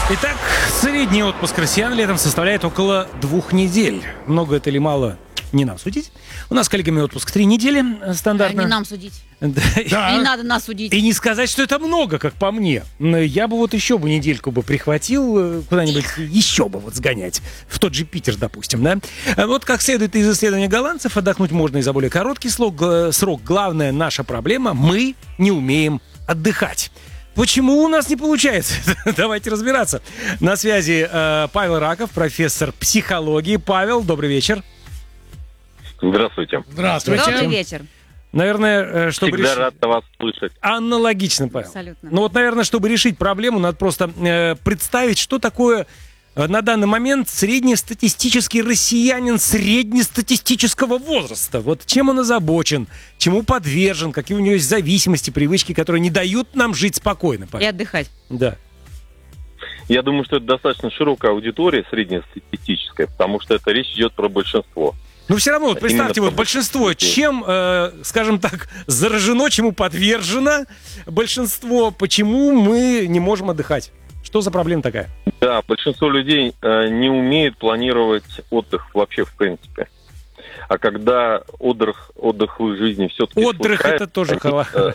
Итак, средний отпуск россиян летом составляет около 2 недель. Много это или мало, не нам судить. У нас с коллегами отпуск 3 недели стандартно. Не нам судить. Да. Не надо нас судить. И не сказать, что это много, как по мне. Но я бы вот еще бы недельку бы прихватил, куда-нибудь еще бы вот сгонять. В тот же Питер, допустим, да? Вот как следует из исследования голландцев, отдохнуть можно и за более короткий срок. Главная наша проблема — мы не умеем отдыхать. Почему у нас не получается? Давайте разбираться. На связи Павел Раков, профессор психологии. Павел, добрый вечер. Здравствуйте. Здравствуйте. Добрый вечер. Наверное, чтобы Всегда решить... рад вас слышать. Аналогично, Павел. Абсолютно. Ну вот, наверное, чтобы решить проблему, надо просто представить, что такое на данный момент среднестатистический россиянин среднестатистического возраста. Вот чем он озабочен, чему подвержен, какие у него есть зависимости, привычки, которые не дают нам жить спокойно, Павел. И отдыхать. Да. Я думаю, что это достаточно широкая аудитория, среднестатистическая, потому что это речь идет про большинство. Но все равно, вот представьте, Именно вот большинство, чем, скажем так, заражено, чему подвержено большинство, почему мы не можем отдыхать? Что за проблема такая? Да, большинство людей не умеют планировать отдых вообще в принципе. А когда отдых в их жизни все-таки Отдых — это тоже хорошо.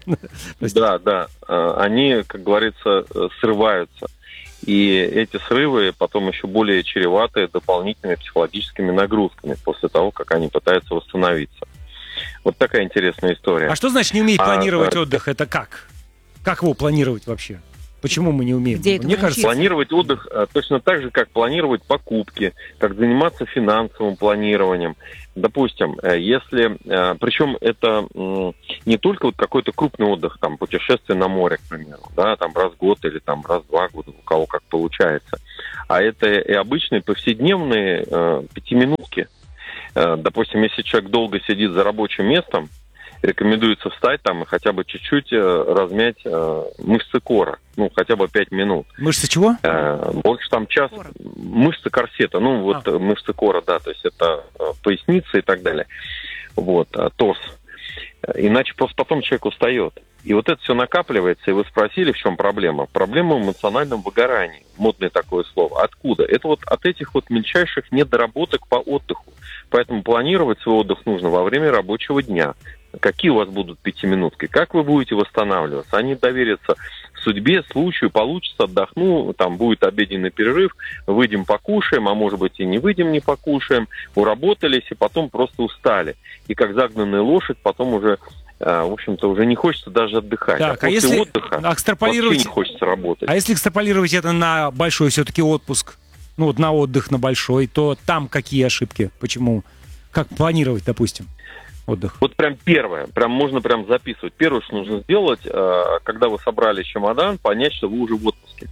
Да, они, как говорится, срываются. И эти срывы потом еще более чреваты дополнительными психологическими нагрузками после того, как они пытаются восстановиться. Вот такая интересная история. А что значит не уметь планировать отдых? Это как? Как его планировать вообще? Почему мы не умеем? Где это Мне кажется, Планировать отдых точно так же, как планировать покупки, как заниматься финансовым планированием. Допустим, если... Причем это не только вот какой-то крупный отдых, там, путешествие на море, к примеру, да, там раз в год или там раз в 2 года, у кого как получается. А это и обычные повседневные пятиминутки. Допустим, если человек долго сидит за рабочим местом, рекомендуется встать там и хотя бы чуть-чуть размять мышцы кора. Ну, хотя бы 5 минут. мышцы чего? Больше там час. Кора. Мышцы корсета. Ну, вот мышцы кора, да. То есть это поясница и так далее. Вот, торс. Иначе просто потом человек устает. И вот это все накапливается, и вы спросили, в чем проблема. Проблема в эмоциональном выгорании. Модное такое слово. Откуда? Это вот от этих вот мельчайших недоработок по отдыху. Поэтому планировать свой отдых нужно во время рабочего дня. Какие у вас будут пятиминутки? Как вы будете восстанавливаться? Они доверятся судьбе, случаю, получится, отдохну, там будет обеденный перерыв, выйдем покушаем, а может быть и не выйдем, не покушаем, уработались и потом просто устали. И как загнанная лошадь потом уже, в общем-то, уже не хочется даже отдыхать. Так, а после отдыха экстраполировать... вообще не хочется работать. А если экстраполировать это на большой все-таки отпуск, ну вот на отдых на большой, то там какие ошибки? Почему? Как планировать, допустим, отдых? Вот прям первое, прям можно прям записывать. Первое, что нужно сделать, когда вы собрали чемодан, понять, что вы уже в отпуске.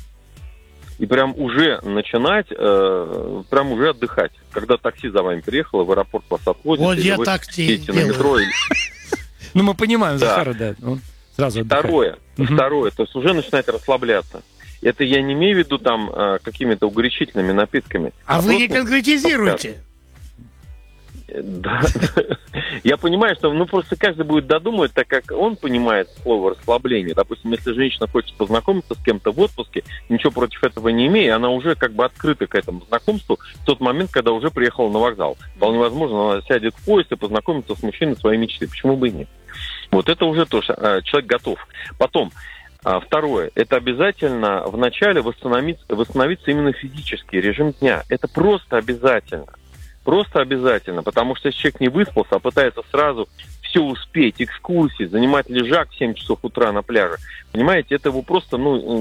И прям уже начинать, прям уже отдыхать. Когда такси за вами приехало, в аэропорт вас отвозят. Вот я вы так едете на метро. Ну, мы понимаем, Да. Захара, да. Он сразу отдыхает. Второе, то есть уже начинать расслабляться. Это я не имею в виду там какими-то угорячительными напитками. А вы не просто- конкретизируете. Да. Я понимаю, что просто каждый будет додумывать, так как он понимает слово расслабление. Допустим, если женщина хочет познакомиться с кем-то в отпуске, ничего против этого не имея, она уже как бы открыта к этому знакомству в тот момент, когда уже приехала на вокзал. Вполне возможно, она сядет в поезд и познакомится с мужчиной своей мечты. Почему бы и нет? Вот это уже то, что человек готов. Потом, второе, это обязательно вначале восстановиться именно физический режим дня. Это просто обязательно. Просто обязательно, потому что если человек не выспался, а пытается сразу все успеть, экскурсии, занимать лежак в 7 часов утра на пляже, понимаете, это его просто,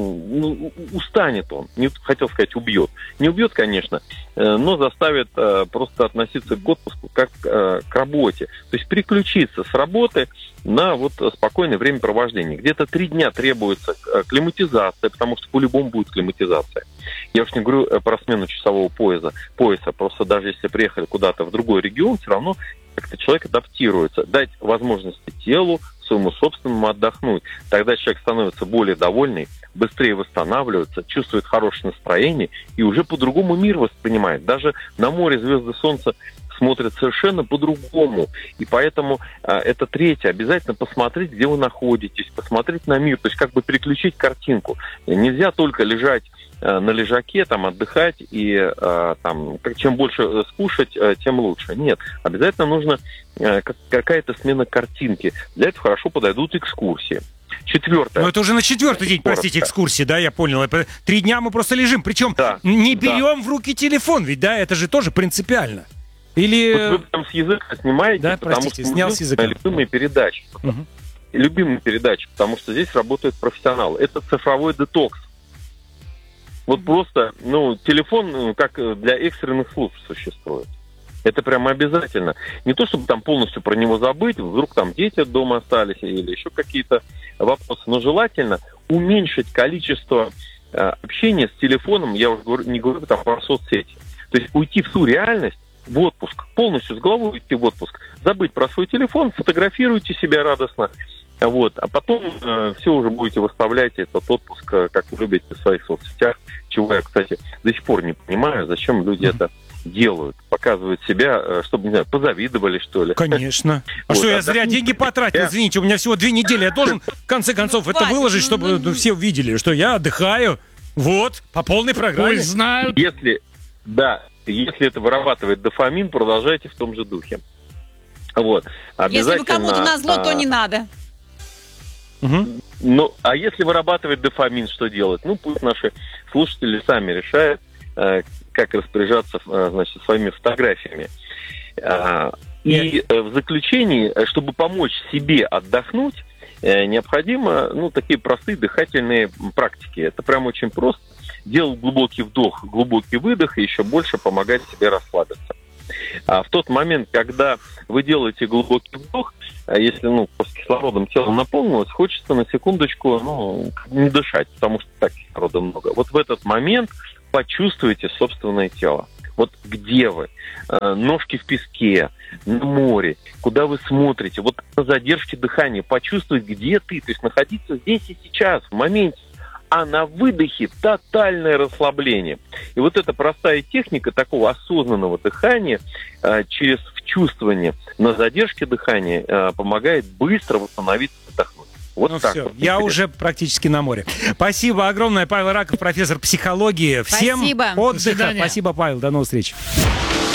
устанет он. Не хотел сказать, убьет. Не убьет, конечно, но заставит просто относиться к отпуску как к работе. То есть переключиться с работы на вот спокойное времяпровождение. Где-то 3 дня требуется климатизация, потому что по-любому будет климатизация. Я уж не говорю про смену часового пояса. Просто даже если приехали куда-то в другой регион, все равно как-то человек адаптируется. Дать возможности телу своему собственному отдохнуть. Тогда человек становится более довольный, быстрее восстанавливается, чувствует хорошее настроение и уже по-другому мир воспринимает. Даже на море звезды, солнце смотрят совершенно по-другому. И поэтому это третье. Обязательно посмотреть, где вы находитесь, посмотреть на мир, то есть как бы переключить картинку. Нельзя только лежать на лежаке, там, отдыхать и там, чем больше скушать, тем лучше. Нет, обязательно нужно какая-то смена картинки. Для этого хорошо подойдут экскурсии. Четвертое. Но это уже на четвертый день, простите, экскурсии, да, я понял. 3 дня мы просто лежим, причем не берем в руки телефон, ведь, да, это же тоже принципиально. Или... Вот вы там с языка снимаете, да, потому простите, что снял с языка. Любимые передачи. Любимые передачи, потому что здесь работают профессионалы. Это цифровой детокс. Вот просто, телефон как для экстренных служб существует. Это прямо обязательно. Не то, чтобы там полностью про него забыть, вдруг там дети дома остались или еще какие-то вопросы, но желательно уменьшить количество общения с телефоном, я уже не говорю там про соцсети. То есть уйти в ту реальность, в отпуск, полностью с головой уйти в отпуск, забыть про свой телефон, фотографируйте себя радостно, а потом все уже будете выставлять этот отпуск, как вы любите в своих соцсетях, чего я, кстати, до сих пор не понимаю, зачем люди это делают, показывают себя, чтобы, не знаю, позавидовали, что ли. Конечно. А что, я зря деньги потратил, извините, у меня всего 2 недели, я должен, в конце концов, это выложить, чтобы все увидели, что я отдыхаю, вот, по полной программе. Пусть знают. Если это вырабатывает дофамин, продолжайте в том же духе. Вот. Если вы кому-то назло, то не надо. А если вырабатывает дофамин, что делать? Пусть наши слушатели сами решают, как распоряжаться, значит, своими фотографиями. И в заключении, чтобы помочь себе отдохнуть, необходимо, такие простые дыхательные практики. Это прям очень просто. Делать глубокий вдох, глубокий выдох и еще больше помогать себе расслабиться. А в тот момент, когда вы делаете глубокий вдох, если с кислородом тело наполнилось, хочется на секундочку не дышать, потому что так кислорода много. Вот в этот момент почувствуйте собственное тело. Вот где вы? Ножки в песке, на море, куда вы смотрите. Вот на задержке дыхания почувствовать, где ты. То есть находиться здесь и сейчас, в моменте. А на выдохе тотальное расслабление. И вот эта простая техника такого осознанного дыхания через вчувствование на задержке дыхания помогает быстро восстановиться и отдохнуть. Вот так все, вот. я уже практически на море. Спасибо огромное, Павел Раков, профессор психологии. Всем Спасибо. отдыха. Спасибо, Павел. До новых встреч.